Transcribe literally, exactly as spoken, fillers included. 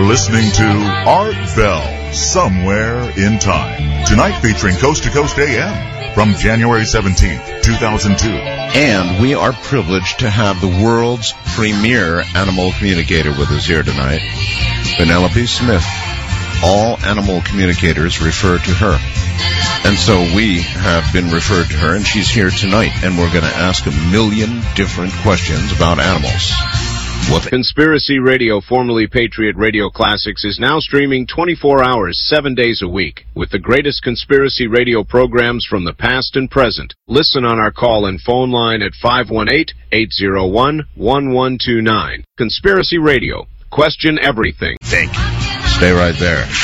listening to Art Bell, Somewhere in Time. Tonight featuring Coast to Coast A M from January seventeenth, two thousand two. And we are privileged to have the world's premier animal communicator with us here tonight, Penelope Smith. All animal communicators refer to her. And so we have been referred to her, and she's here tonight, and we're going to ask a million different questions about animals. What? Conspiracy Radio, formerly Patriot Radio Classics, is now streaming twenty-four hours, seven days a week, with the greatest conspiracy radio programs from the past and present. Listen on our call and phone line at five one eight, eight zero one, one one two nine. Conspiracy Radio. Question everything. Think. Stay right there.